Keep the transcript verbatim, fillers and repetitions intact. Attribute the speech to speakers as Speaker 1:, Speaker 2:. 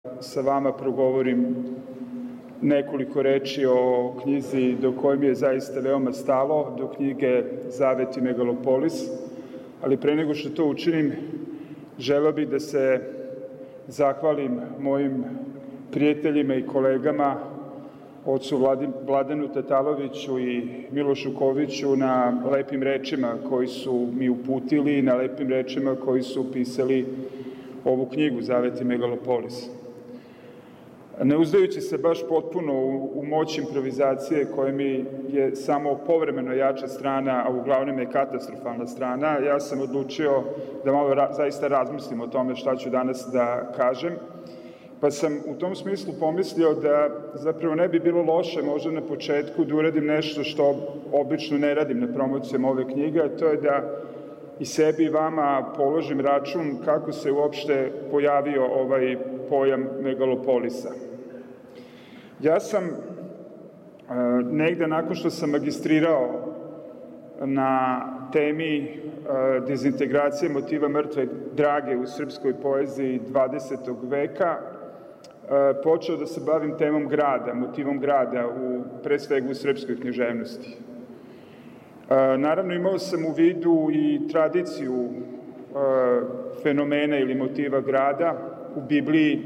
Speaker 1: sa vama progovorim nekoliko reči o knjizi do koje mi je zaista veoma stalo, do knjige Zavet i Megalopolis, ali pre nego što to učinim, želeo bih da se zahvalim mojim prijateljima i kolegama, ocu Vladanu Tataloviću i Milošu Koviću na lepim rečima koji su mi uputili i na lepim rečima koji su upisali ovu knjigu Zavet i Megalopolis. Ne uzdajući se baš potpuno u, u moć improvizacije koja mi je samo povremeno jača strana, a uglavnom je katastrofalna strana, ja sam odlučio da malo ra, zaista razmislim o tome šta ću danas da kažem, pa sam u tom smislu pomislio da zapravo ne bi bilo loše možda na početku da uradim nešto što obično ne radim na promocijama ove knjige, a to je da i sebi i vama položim račun kako se uopšte pojavio ovaj pojam megalopolisa. Ja sam e, negde nakon što sam magistrirao na temi e, dezintegracije motiva mrtve drage u srpskoj poeziji dvadesetog veka, e, počeo da se bavim temom grada, motivom grada, u, pre svega u srpskoj književnosti. E, naravno, imao sam u vidu i tradiciju e, fenomena ili motiva grada u Bibliji,